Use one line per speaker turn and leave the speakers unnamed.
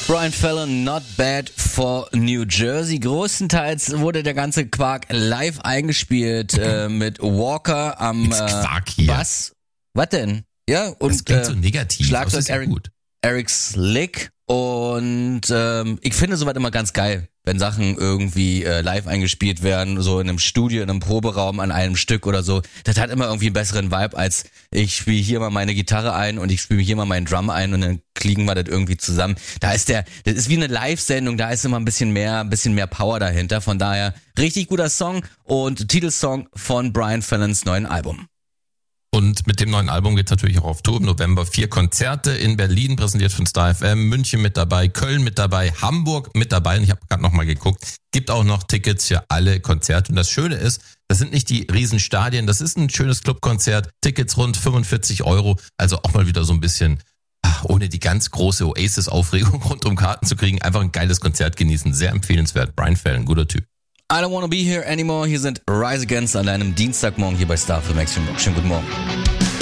Brian Fallon, Not Bad for New Jersey. Größtenteils wurde der ganze Quark live eingespielt mit Walker am Bass. Was denn? Ja, und
das klingt so negativ.
Schlagzeug
ja gut.
Eric Slick. Und ich finde sowas immer ganz geil, wenn Sachen irgendwie live eingespielt werden, so in einem Studio, in einem Proberaum an einem Stück oder so. Das hat immer irgendwie einen besseren Vibe, als ich spiele hier mal meine Gitarre ein und ich spiele hier mal meinen Drum ein und dann kriegen wir das irgendwie zusammen. Das ist wie eine Live-Sendung, da ist immer ein bisschen mehr Power dahinter. Von daher richtig guter Song und Titelsong von Brian Fallons neuen Album.
Und mit dem neuen Album geht's natürlich auch auf Tour im November. 4 Konzerte in Berlin, präsentiert von Star FM, München mit dabei, Köln mit dabei, Hamburg mit dabei. Und ich habe gerade nochmal geguckt, gibt auch noch Tickets für alle Konzerte. Und das Schöne ist, das sind nicht die Riesenstadien, das ist ein schönes Clubkonzert. Tickets rund 45 €, also auch mal wieder so ein bisschen, ohne die ganz große Oasis-Aufregung rund um Karten zu kriegen, einfach ein geiles Konzert genießen. Sehr empfehlenswert. Brian Fallon, guter Typ.
I don't wanna be here anymore. Hier sind Rise Against an einem Dienstagmorgen hier bei Star FM. Schönen guten Morgen.